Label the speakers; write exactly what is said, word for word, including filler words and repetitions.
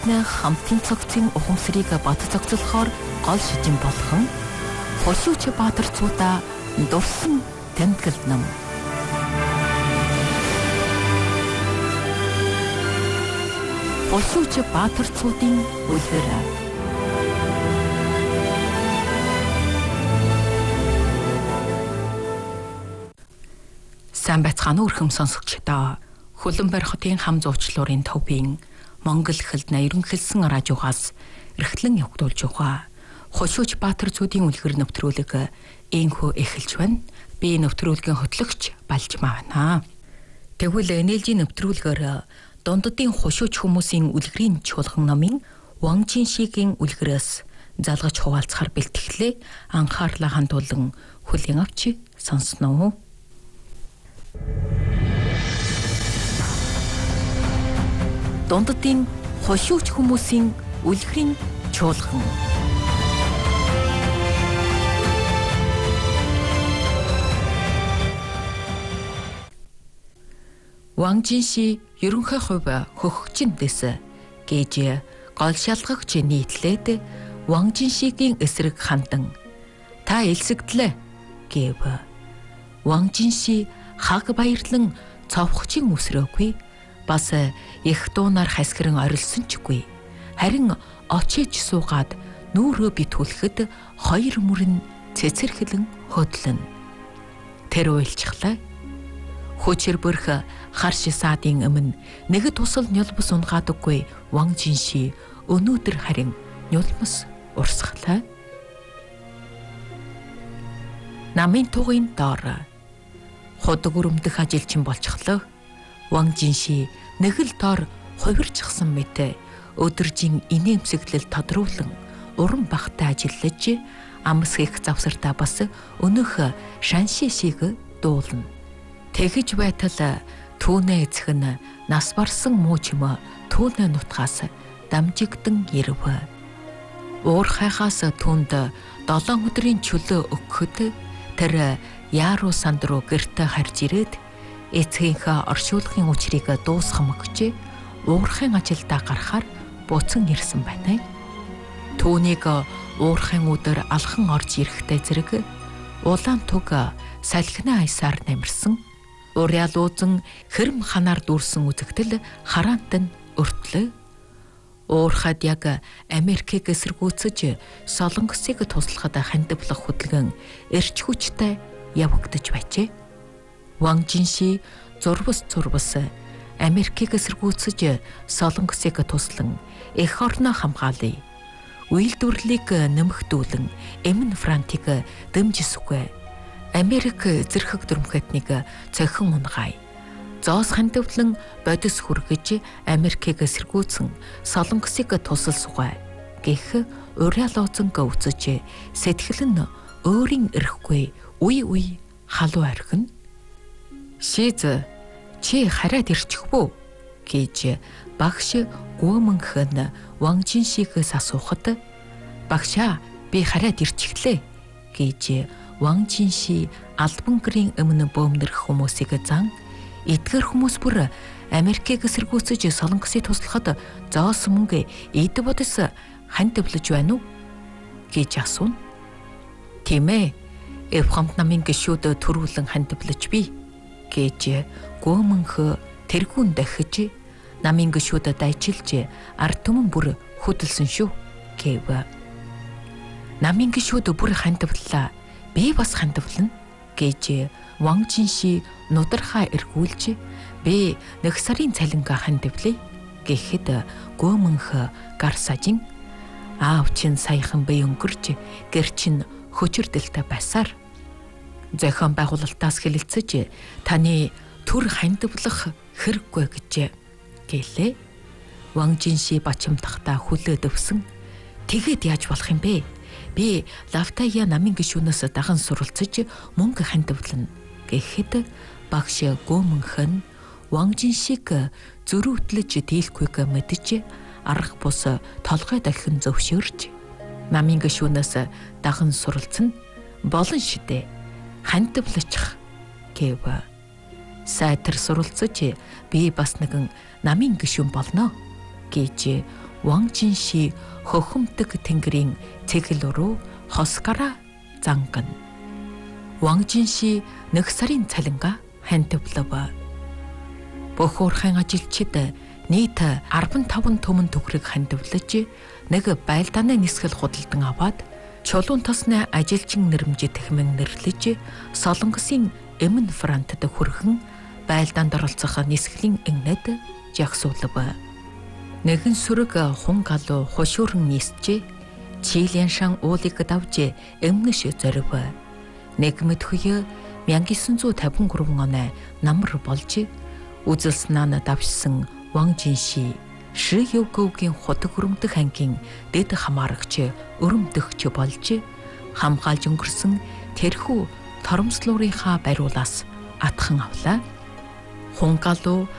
Speaker 1: хамтын цогцын ухамсарыг бат цогцолохоор гол шижин болгон хошууч баатарцуудаа дурсан тэмтгэл нам. Хошууч баатарцуудын үлгэр. Сайн байцгаана уу өрхөм сонсогчдоо. Хөлбөмбөр хотын хам зуучлуурын төвийн Монгол хэлний ерөнхийлсэн радиогоос эрхлэн явагдуулж байгаа Хошууч баатарцуудын үлгэр нэвтрүүлэг энхүү эхэлж байна. Би нэвтрүүлгийн хөтлөгч Балжмаа байна. Тэгвэл энэлжийн нэвтрүүлгээр дунддын хошууч хүмүүсийн үлгэрийн чуулган номын Ван Жиншигийн үлгэрээс залгаж хуваалцахаар бэлтгэлээ анхаарлаа хандуулан хүлээн авч сонсноо. Дунддын хошууч хүмүүсийн үлгэрийн чуулган. Ван Жинши ерөнхий хувь хөхөгчнөөс гэж гол шалгагч нийтлээд Ван Жиншигийн эсрэг хандан та элсэгдлээ гэв. Ван Жинши хаг баярлан цовхчин үсрөөгүй. Бас их дуунаар хасгиран орилсон чгүй. Харин очиж суугаад нүүрөө битүүлэхэд хоёр мөрөн цэцэрхэлэн хөдлөн. Тэр уйлчихлаа. Хүчээр бүрх харш саадын өмнө нэг тусал нялбас унгадаггүй Ван Жинши өнөөдөр харин нялбас урсгалаа. Намын тугын доор худаг өрөмдөх ажилчин болчихлоо. Ван Жинши нэг л доор хувирчихсан мэт өдөржин инээмсэглэл тодруулан уран багтаа ажиллаж амс их завсартаа бас өнөөх шанши шиг дуулна. Тэгэж байтал түүнээ эцэг нь нас барсан муучм түүнээ нутгаас дамжигдан ирв. Уурхайхаас түүнд долоон өдрийн чөлөө өгөхөд тэр Яруу санд руу гэртээ харж ирээд эцгийнхээ оршуулгын учрыг дуусгах мөгч уурхайн ажилдаа гарахаар буцан ирсэн байна. Түүнийг уурхайн өдөр алхан орж ирэхтэй зэрэг улаан туг салхины айсаар намирсан. Уряал уузан хэрэм ханаар дүүрсэн үзэгдэл хараант нь өртлөө. Уурхад яг Америкийг эсэргүүцэж Солонгосыг туслахад хандивлах хөдөлгөөн эрч хүчтэй явагдаж байжээ. Ван Жинши зурвас зурвас Америкийг эсэргүүцэж Солонгосыг туслан эх орноо хамгаалъя. Үйлдвэрлэлийг нэмэгдүүлэн Эмн Франтыг дэмжисгүй. Америк зэрхэг дүрмхэтнийг цохин унгай. Зоос хандивлан бодис хүргэж Америкийг эсэргүүцэн Солонгосыг тусалсугай гэх уряал ууцан гөвцөж сэтгэл нь өөрийн эрэхгүй үе үе халуу орхино. Шиз чи хараад ирчих бүү гэж багш гүмэнхэн Ван Жиншигээс асуухад багшаа би хараад ирчихлээ гэж Ван Жинши албан гэрийн өмнө бөөмнөрөх хүмүүсийг зан эдгээр хүмүүс бүр Америкийг эсэргүүцэж Солонгосыг туслахад зоос мөнгө эд бодис хандивлаж байна уу гэж асууна. Тийм ээ. Эвхамт намын гишүүд төрүүлэн хандивлаж би гэж гөмөнхө тэргүүн дахиж намын гишүүдэд ажиллаж ард түмэн бүр хөдөлсөн шүү гэв. Намын гишүүд бүр хандивлаа. Би бас хандивлана гэж Ван Жинши нудархаа эргүүлж би нэг сарын цалингаа хандивлая гэхэд гөмөнхө гар сажин аав чин саяхан бие өнгөрч гэр чин хөчөрдөлтэй байсаар зохион байгуулалтаас хэлэлцэж таны төр хандивлах хэрэггүй гэж гэлээ. Ван Жинши бачимдахтаа хүлээд өвсөн. Тэгээд яаж болох юм бэ? Би Лавтая намын гишүүнээс даган суралцж мөнгө хандивлана гэхэд багш гөмөнхэн Ван Жиншиг зөрүүтлэж дийлхүйг мэдж арга бус толгой дахин зөвшөөрч намын гишүүнээс даган суралцна болон шидэ хандивлачих гэв. Сайтар суралцж би бас нэгэн намын гишүүн болно гэж Ван Жинши хөхөмдөг тэнгэрийн цэгэл рүү хосгараа зангана. Ван Жинши нэг сарын цалингаа хантивлав. Бүх уурхайн ажилчид нийт арван таван түмэн төгрөг хандивлаж нэг байлдааны нисгэл худалдан аваад чулуун тосны ажилчин нэрмжид хэмээн нэрлэж Солонгосын Эмэн Франтад хүрхэн байлдаанд оролцох нисгэлийн игнэд жагсуулв. Нэгэн сүрэг хун галуу хушуурн нисчээ Чилийн шан уулыг давж эмнэш зорив. Нэгмэд хуй 천구백오십삼 он намар болж үзэлснаа давшсан Ван Жинши Ши Югоугийн худаг өрөмдөх ангийн дэд хамаарагч өрөмдөгч болж хамгаалж өнгөрсөн тэрхүү торомслуурынхаа бариулаас атхан авлаа. Хун галуу